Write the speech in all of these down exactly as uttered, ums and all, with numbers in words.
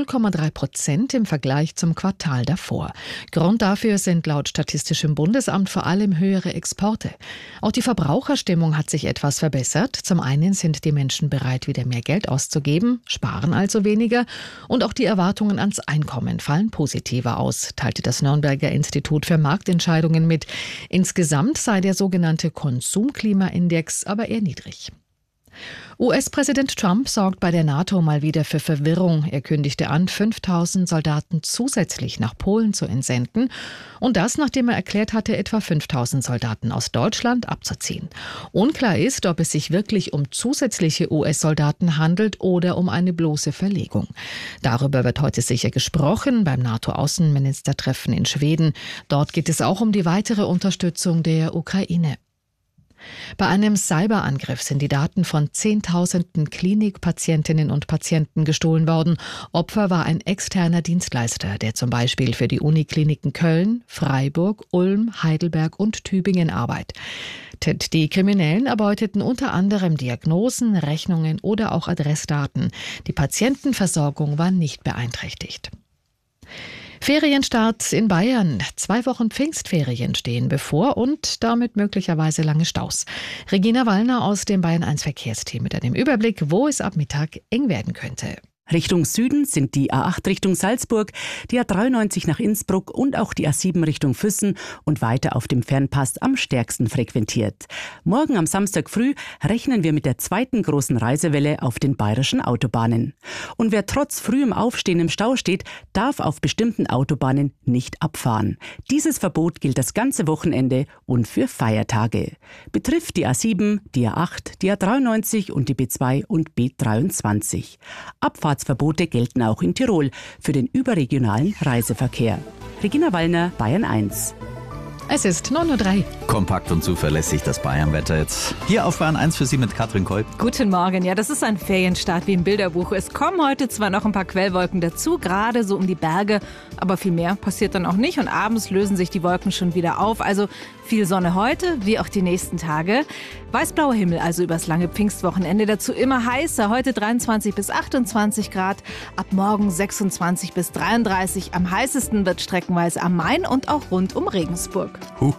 Komma drei Prozent im Vergleich zum Quartal davor. Grund dafür sind laut Statistischem Bundesamt vor allem höhere Exporte. Auch die Verbraucherstimmung hat sich etwas verbessert. Zum einen sind die Menschen bereit, wieder mehr Geld auszugeben, sparen also weniger. Und auch die Erwartungen ans Einkommen fallen positiver aus, teilte das Nürnberger Institut für Marktentscheidungen mit. Insgesamt sei der sogenannte Konsumklimaindex aber eher niedrig. U S-Präsident Trump sorgt bei der NATO mal wieder für Verwirrung. Er kündigte an, fünftausend Soldaten zusätzlich nach Polen zu entsenden. Und das, nachdem er erklärt hatte, etwa fünftausend Soldaten aus Deutschland abzuziehen. Unklar ist, ob es sich wirklich um zusätzliche U S-Soldaten handelt oder um eine bloße Verlegung. Darüber wird heute sicher gesprochen beim NATO-Außenministertreffen in Schweden. Dort geht es auch um die weitere Unterstützung der Ukraine. Bei einem Cyberangriff sind die Daten von Zehntausenden Klinikpatientinnen und Patienten gestohlen worden. Opfer war ein externer Dienstleister, der zum Beispiel für die Unikliniken Köln, Freiburg, Ulm, Heidelberg und Tübingen arbeitet. Die Kriminellen erbeuteten unter anderem Diagnosen, Rechnungen oder auch Adressdaten. Die Patientenversorgung war nicht beeinträchtigt. Ferienstart in Bayern. Zwei Wochen Pfingstferien stehen bevor und damit möglicherweise lange Staus. Regina Wallner aus dem Bayern eins Verkehrsteam mit einem Überblick, wo es ab Mittag eng werden könnte. Richtung Süden sind die A acht Richtung Salzburg, die A dreiundneunzig nach Innsbruck und auch die A sieben Richtung Füssen und weiter auf dem Fernpass am stärksten frequentiert. Morgen am Samstag früh rechnen wir mit der zweiten großen Reisewelle auf den bayerischen Autobahnen. Und wer trotz frühem Aufstehen im Stau steht, darf auf bestimmten Autobahnen nicht abfahren. Dieses Verbot gilt das ganze Wochenende und für Feiertage. Betrifft die A sieben, die A acht, die A dreiundneunzig und die B zwei und B dreiundzwanzig. Abfahrt Verbote gelten auch in Tirol für den überregionalen Reiseverkehr. Regina Wallner, Bayern eins. Es ist neun Uhr drei. Kompakt und zuverlässig das Bayernwetter jetzt. Hier auf Bayern eins für Sie mit Katrin Kolb. Guten Morgen. Ja, das ist ein Ferienstart wie im Bilderbuch. Es kommen heute zwar noch ein paar Quellwolken dazu, gerade so um die Berge, aber viel mehr passiert dann auch nicht und abends lösen sich die Wolken schon wieder auf. Also viel Sonne heute, wie auch die nächsten Tage. Weißblauer Himmel also übers lange Pfingstwochenende. Dazu immer heißer. Heute dreiundzwanzig bis achtundzwanzig Grad. Ab morgen sechsundzwanzig bis dreiunddreißig. Am heißesten wird streckenweise am Main und auch rund um Regensburg. Huh.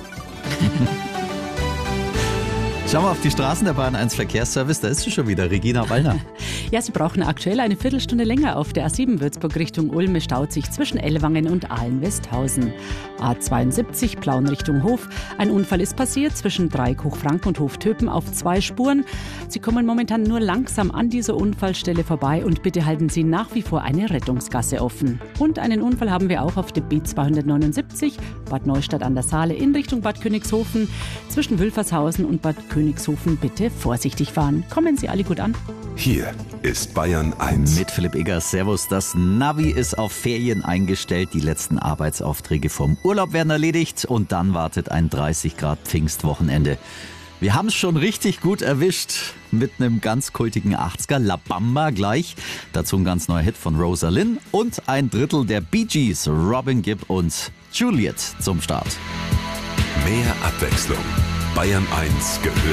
Schauen wir auf die Straßen der Bayern eins Verkehrsservice. Da ist sie schon wieder, Regina Wallner. Ja, Sie brauchen aktuell eine Viertelstunde länger auf der A sieben Würzburg Richtung Ulm. Es staut sich zwischen Ellwangen und Ahlen-Westhausen. A zweiundsiebzig Plauen Richtung Hof. Ein Unfall ist passiert zwischen Dreieck-Hochfranken und Hoftöpen auf zwei Spuren. Sie kommen momentan nur langsam an dieser Unfallstelle vorbei und bitte halten Sie nach wie vor eine Rettungsgasse offen. Und einen Unfall haben wir auch auf der B zweihundertneunundsiebzig Bad Neustadt an der Saale in Richtung Bad Königshofen. Zwischen Wülfershausen und Bad Königshofen bitte vorsichtig fahren. Kommen Sie alle gut an. Hier ist Bayern eins. Mit Philipp Eggers. Servus. Das Navi ist auf Ferien eingestellt. Die letzten Arbeitsaufträge vom Urlaub werden erledigt. Und dann wartet ein dreißig Grad Pfingstwochenende. Wir haben es schon richtig gut erwischt. Mit einem ganz kultigen achtziger La Bamba gleich. Dazu ein ganz neuer Hit von Rosa Lynn. Und ein Drittel der Bee Gees, Robin Gibb und Juliet zum Start. Mehr Abwechslung. Bayern eins gehört